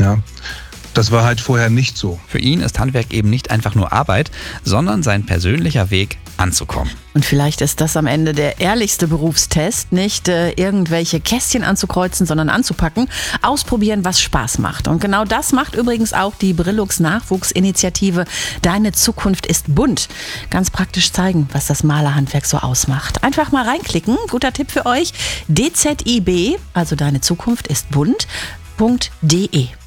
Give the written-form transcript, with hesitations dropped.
Ja. Das war halt vorher nicht so. Für ihn ist Handwerk eben nicht einfach nur Arbeit, sondern sein persönlicher Weg anzukommen. Und vielleicht ist das am Ende der ehrlichste Berufstest, nicht irgendwelche Kästchen anzukreuzen, sondern anzupacken, ausprobieren, was Spaß macht. Und genau das macht übrigens auch die Brillux Nachwuchsinitiative Deine Zukunft ist bunt. Ganz praktisch zeigen, was das Malerhandwerk so ausmacht. Einfach mal reinklicken, guter Tipp für euch, DZIB, also Deine Zukunft ist bunt.de.